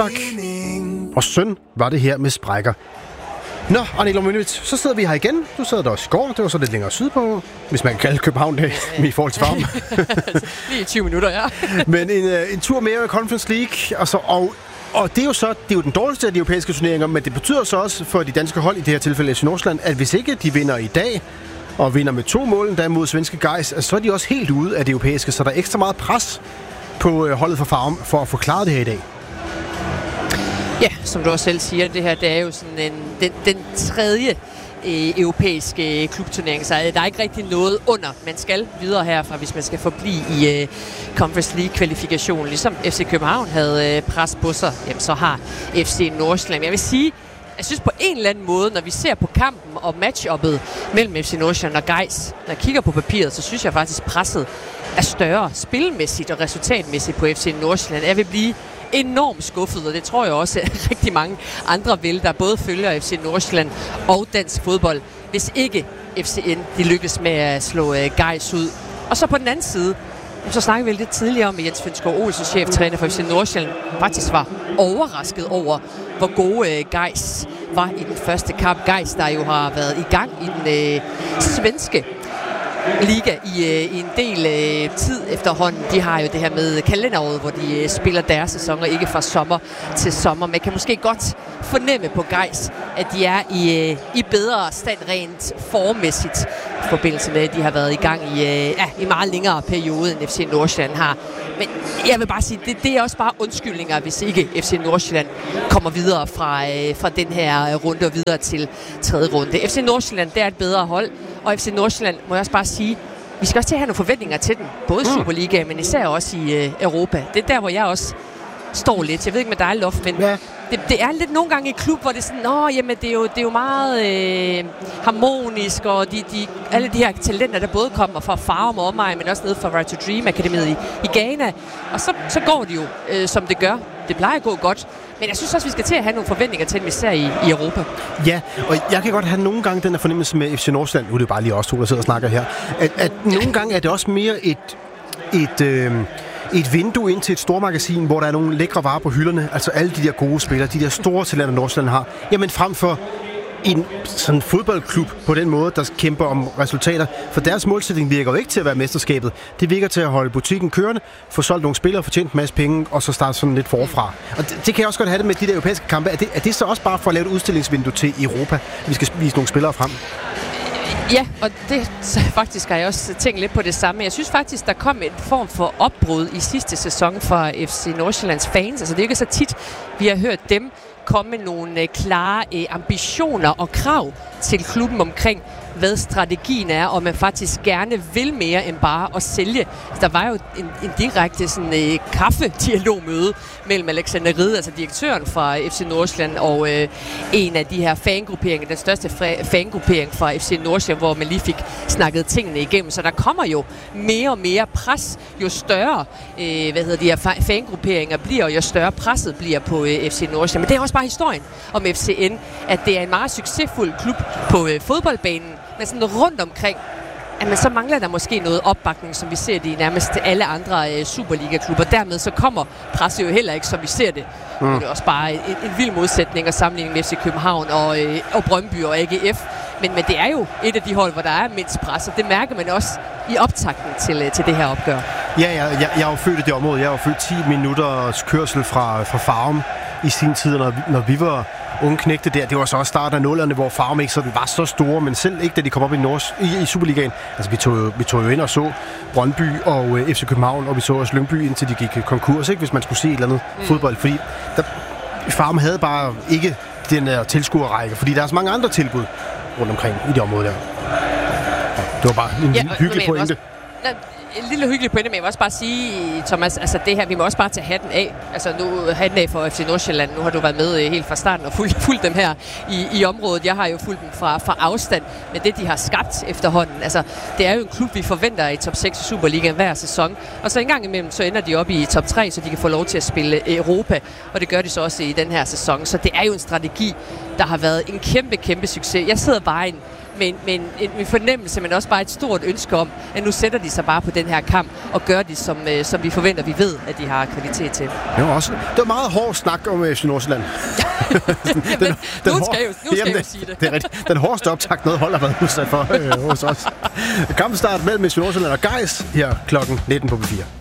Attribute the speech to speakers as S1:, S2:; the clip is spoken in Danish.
S1: Og synd var det her med sprækker. Nå, Annie Lomønitz, så sidder vi her igen. Du sad der også i går. Det var så lidt længere sydpå, hvis man kan kalde København det i forhold til varme.
S2: Lige 20 minutter, ja.
S1: Men en tur mere i Conference League. Altså, og det er jo den dårligste af de europæiske turneringer, men det betyder så også for de danske hold, i det her tilfælde FC Nordsjælland, at hvis ikke de vinder i dag, og vinder med 2 mål, der mod svenske Gais, så er de også helt ude af det europæiske, så der er ekstra meget pres på holdet for Farum for at få klaret det her i dag.
S2: Ja, som du også selv siger, det her det er jo sådan den tredje europæiske klubturnering, så der er ikke rigtig noget under. Man skal videre herfra, hvis man skal forblive i Conference League-kvalifikationen. Ligesom FC København havde pres på sig, jamen, så har FC Nordsjælland. Jeg vil sige, jeg synes på en eller anden måde, når vi ser på kampen og match-uppet mellem FC Nordsjælland og Gais, når jeg kigger på papiret, så synes jeg faktisk, presset er større spilmæssigt og resultatmæssigt på FC Nordsjælland. Jeg vil blive enormt skuffet, og det tror jeg også rigtig mange andre vil, der både følger FC Nordsjælland og dansk fodbold, hvis ikke FCN de lykkes med at slå Gais ud. Og så på den anden side, så snakkede vi lidt tidligere om, at Jens Fønsgaard Olsen, cheftræner for FC Nordsjælland, faktisk var overrasket over, hvor gode Gais var i den første kamp. Gais, der jo har været i gang i den svenske liga i en del tid efterhånden. De har jo det her med kalenderåret, hvor de spiller deres sæsoner ikke fra sommer til sommer. Man kan måske godt fornemme på Gais, at de er i bedre stand rent formmæssigt i forbindelse med, at de har været i gang i meget længere periode, end FC Nordsjælland har. Men jeg vil bare sige, det er også bare undskyldninger, hvis ikke FC Nordsjælland kommer videre fra den her runde og videre til tredje runde. FC Nordsjælland, det er et bedre hold, og FC Nordsjælland, må jeg også bare sige, vi skal også til at have nogle forventninger til den. Både i Superliga, men især også i Europa. Det er der, hvor jeg også står lidt. Jeg ved ikke med dig, Lof, men ja. Det er lidt nogle gange i klub, hvor det er sådan, jamen det er jo meget harmonisk, og alle de her talenter, der både kommer fra Farum og omegn, men også ned fra Right to Dream Akademiet i Ghana. Og så går det jo, som det gør. Det plejer at gå godt. Men jeg synes også, vi skal til at have nogle forventninger til, især i Europa.
S1: Ja, og jeg kan godt have nogle gange den her fornemmelse med FC Nordsjælland. Nu er det bare lige os to, der sidder og snakker her. At nogle gange er det også mere et vindue ind til et stormagasin, hvor der er nogle lækre varer på hylderne. Altså alle de der gode spillere, de der store talenter, Nordsjælland har. Jamen frem for en sådan fodboldklub på den måde, der kæmper om resultater. For deres målsætning virker jo ikke til at være mesterskabet. Det virker til at holde butikken kørende, få solgt nogle spillere, få tjent en masse penge, og så starte sådan lidt forfra. Og det kan jeg også godt have det med de der europæiske kampe. Er det så også bare for at lave et udstillingsvindue til Europa, at vi skal vise nogle spillere frem?
S2: Ja, og det faktisk har jeg også tænkt lidt på det samme. Jeg synes faktisk, der kom en form for opbrud i sidste sæson fra FC Nordsjællands fans. Altså det er ikke så tit, vi har hørt dem komme med nogle klare ambitioner og krav til klubben omkring, hvad strategien er, og man faktisk gerne vil mere end bare at sælge. Der var jo en direkte sådan, kaffedialogmøde mellem Alexander Ride, altså direktøren fra FC Nordsjælland, og en af de her fangrupperinger, den største fangruppering fra FC Nordsjælland, hvor man lige fik snakket tingene igennem. Så der kommer jo mere og mere pres, jo større de her fangrupperinger bliver, og jo større presset bliver på FC Nordsjælland. Men det er også bare historien om FCN, at det er en meget succesfuld klub på fodboldbanen, men sådan rundt omkring, men så mangler der måske noget opbakning, som vi ser det i nærmest alle andre Superliga-klubber. Dermed så kommer presset jo heller ikke, som vi ser det. Det er også bare en vild modsætning og sammenligning med FC København og Brøndby og AGF. Men det er jo et af de hold, hvor der er mindst pres, og det mærker man også i optakten til det her opgør.
S1: Ja, jeg er jo født i det område. Jeg er jo født 10 minutters kørsel fra Farum i sin tid, når vi var unge knægte der. Det var så også starten af 0'erne, hvor Farum ikke sådan var så store, men selv ikke, da de kom op i Superligaen. Altså, vi tog jo ind og så Brøndby og FC København, og vi så også Lyngby, indtil de gik konkurs, ikke? Hvis man skulle se et eller andet fodbold. Fordi Farum havde bare ikke den der tilskuerrække, fordi der er så mange andre tilbud rundt omkring i det område der. Det var bare en hyggelig pointe.
S2: En lille hyggelig pointe, men jeg vil også bare sige, Thomas, altså det her, vi må også bare tage hatten af. Altså nu hatten af for FC Nordsjælland. Nu har du været med helt fra starten og fulgt dem her i området. Jeg har jo fulgt dem fra afstand med det, de har skabt efterhånden. Altså det er jo en klub, vi forventer i top 6 i Superligaen hver sæson. Og så en gang imellem, så ender de op i top 3, så de kan få lov til at spille Europa. Og det gør de så også i den her sæson. Så det er jo en strategi, der har været en kæmpe succes. Jeg sidder bare i en med en fornemmelse, men også bare et stort ønske om, at nu sætter de sig bare på den her kamp og gør det, som vi forventer, vi ved, at de har kvalitet til.
S1: Det var meget hård snak om FC Nordsjælland.
S2: Nu skal jeg jo sige det.
S1: Det er rigtigt. Den hårdeste optakt, noget hold har været udsat for hos os. Kampstart mellem FC Nordsjælland og Gais her klokken 19 på B4.